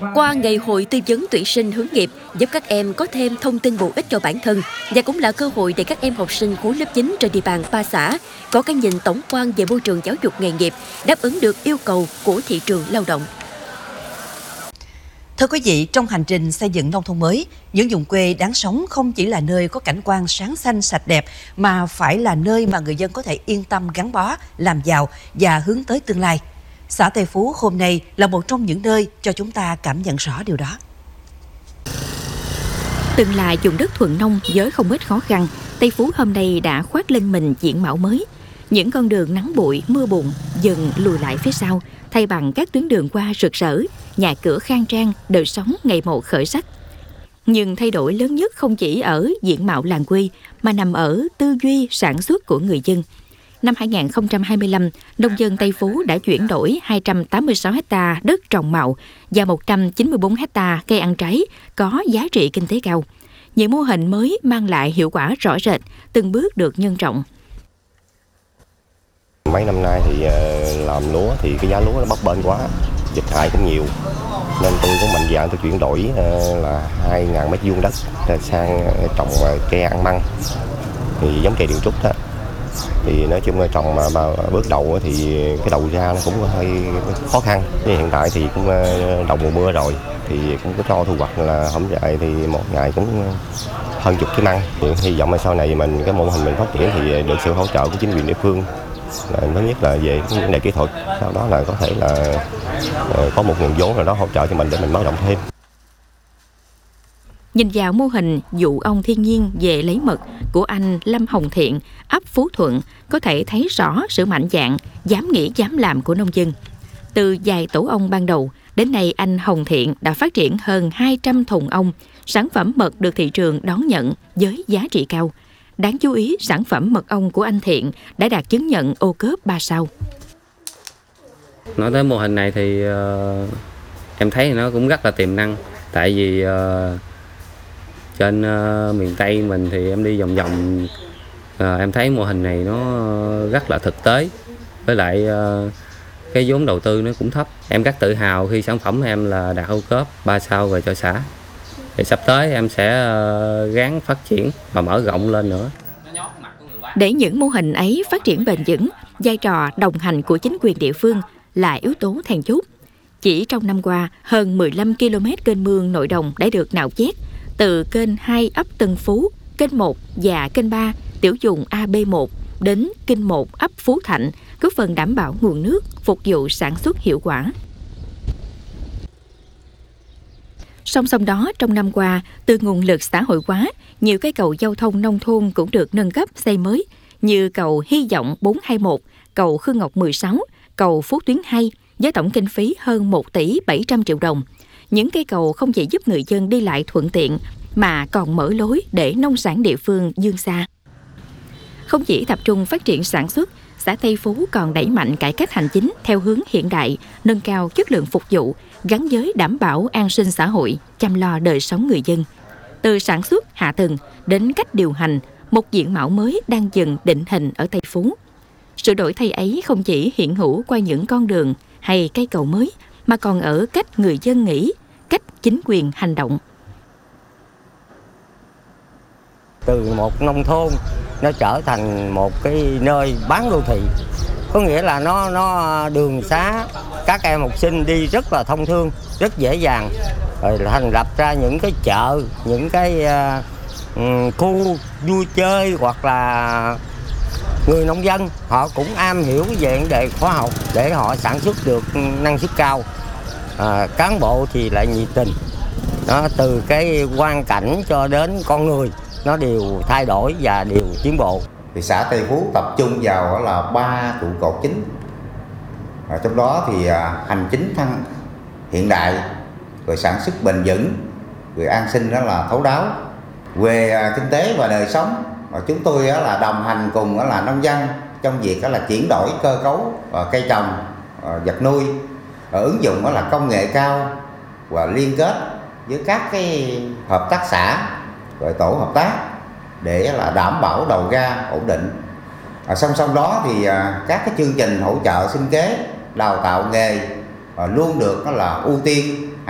Qua ngày hội tư vấn tuyển sinh hướng nghiệp giúp các em có thêm thông tin bổ ích cho bản thân và cũng là cơ hội để các em học sinh khối lớp 9 trên địa bàn 3 xã có cái nhìn tổng quan về môi trường giáo dục nghề nghiệp, đáp ứng được yêu cầu của thị trường lao động. Thưa quý vị, trong hành trình xây dựng nông thôn mới, những vùng quê đáng sống không chỉ là nơi có cảnh quan sáng xanh sạch đẹp mà phải là nơi mà người dân có thể yên tâm gắn bó, làm giàu và hướng tới tương lai. Xã Tây Phú hôm nay là một trong những nơi cho chúng ta cảm nhận rõ điều đó. Từng là vùng đất thuần nông với không ít khó khăn, Tây Phú hôm nay đã khoác lên mình diện mạo mới. Những con đường nắng bụi, mưa bùn dần lùi lại phía sau, thay bằng các tuyến đường qua rực rỡ, nhà cửa khang trang, đời sống ngày một khởi sắc. Nhưng thay đổi lớn nhất không chỉ ở diện mạo làng quê mà nằm ở tư duy sản xuất của người dân. Năm 2025, nông dân Tây Phú đã chuyển đổi 286 ha đất trồng màu và 194 ha cây ăn trái có giá trị kinh tế cao. Những mô hình mới mang lại hiệu quả rõ rệt, từng bước được nhân rộng. Mấy năm nay thì làm lúa thì cái giá lúa nó bấp bênh quá, dịch hại cũng nhiều. Nên tôi cũng mạnh dạn tôi chuyển đổi là 2.000 mét vuông đất sang trồng cây ăn măng, thì giống cây điện trúc đó. Thì nói chung là trồng mà bước đầu thì cái đầu ra nó cũng hơi khó khăn. Nhưng hiện tại thì cũng đầu mùa mưa rồi thì cũng có cho thu hoạch là không dài thì một ngày cũng hơn chục cái măng. Hy vọng là sau này mình cái mô hình mình phát triển thì được sự hỗ trợ của chính quyền địa phương. Thứ nhất là về vấn đề kỹ thuật, sau đó là có thể là có một nguồn vốn nào đó hỗ trợ cho mình để mình mở rộng thêm. Nhìn vào mô hình dụ ong thiên nhiên về lấy mật của anh Lâm Hồng Thiện, ấp Phú Thuận, có thể thấy rõ sự mạnh dạn, dám nghĩ dám làm của nông dân. Từ vài tổ ong ban đầu, đến nay anh Hồng Thiện đã phát triển hơn 200 thùng ong, sản phẩm mật được thị trường đón nhận với giá trị cao. Đáng chú ý, sản phẩm mật ong của anh Thiện đã đạt chứng nhận ô cớp 3 sao. Nói tới mô hình này thì em thấy nó cũng rất là tiềm năng. Tại vì trên miền Tây mình thì em đi vòng vòng, em thấy mô hình này nó rất là thực tế. Với lại cái vốn đầu tư nó cũng thấp. Em rất tự hào khi sản phẩm em là đạt ô cớp 3 sao về cho xã. Thì sắp tới em sẽ gắng phát triển và mở rộng lên nữa. Để những mô hình ấy phát triển bền vững, vai trò đồng hành của chính quyền địa phương là yếu tố then chốt. Chỉ trong năm qua, hơn 15 km kênh mương nội đồng đã được nạo vét, từ kênh 2 ấp Tân Phú, kênh 1 và kênh 3 tiểu vùng AB1 đến kênh 1 ấp Phú Thạnh, góp phần đảm bảo nguồn nước, phục vụ sản xuất hiệu quả. Song song đó, trong năm qua, từ nguồn lực xã hội hóa, nhiều cây cầu giao thông nông thôn cũng được nâng cấp xây mới, như cầu Hy vọng 421, cầu Khương Ngọc 16, cầu Phú Tuyến 2, với tổng kinh phí hơn 1 tỷ 700 triệu đồng. Những cây cầu không chỉ giúp người dân đi lại thuận tiện, mà còn mở lối để nông sản địa phương vươn xa. Không chỉ tập trung phát triển sản xuất, xã Tây Phú còn đẩy mạnh cải cách hành chính theo hướng hiện đại, nâng cao chất lượng phục vụ, gắn với đảm bảo an sinh xã hội, chăm lo đời sống người dân. Từ sản xuất, hạ tầng đến cách điều hành, một diện mạo mới đang dần định hình ở Tây Phú. Sự đổi thay ấy không chỉ hiện hữu qua những con đường hay cây cầu mới, mà còn ở cách người dân nghĩ, cách chính quyền hành động. Từ một nông thôn nó trở thành một cái nơi bán đô thị, có nghĩa là nó đường xá các em học sinh đi rất là thông thương, rất dễ dàng, rồi thành lập ra những cái chợ, những cái khu vui chơi, hoặc là người nông dân họ cũng am hiểu về vấn đề khoa học để họ sản xuất được năng suất cao. Cán bộ thì lại nhiệt tình. Đó, từ cái hoàn cảnh cho đến con người nó đều thay đổi và đều tiến bộ. Thì xã Tây Phú tập trung vào là 3 trụ cột chính. Trong đó thì hành chính hiện đại, rồi sản xuất bền vững, rồi an sinh đó là thấu đáo. Về kinh tế và đời sống, chúng tôi là đồng hành cùng là nông dân trong việc là chuyển đổi cơ cấu cây trồng, vật nuôi, ứng dụng là công nghệ cao và liên kết với các cái hợp tác xã, rồi tổ hợp tác để là đảm bảo đầu ra ổn định. Song song đó thì các cái chương trình hỗ trợ sinh kế, đào tạo nghề luôn được là ưu tiên